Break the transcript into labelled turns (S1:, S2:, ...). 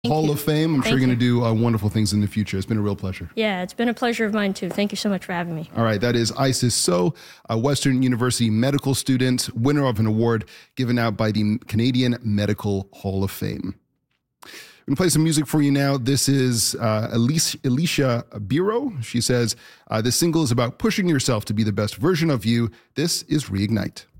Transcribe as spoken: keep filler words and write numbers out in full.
S1: Thank
S2: Hall
S1: you.
S2: of Fame. I'm
S1: Thank
S2: sure you're
S1: you.
S2: going to do uh, wonderful things in the future. It's been a real pleasure.
S1: Yeah, it's been a pleasure of mine too. Thank you so much for having me.
S2: All right, that is Isis So, a Western University medical student, winner of an award given out by the Canadian Medical Hall of Fame. I'm going to play some music for you now. This is uh, Elise, Alicia Biro. She says, uh, this single is about pushing yourself to be the best version of you. This is Reignite.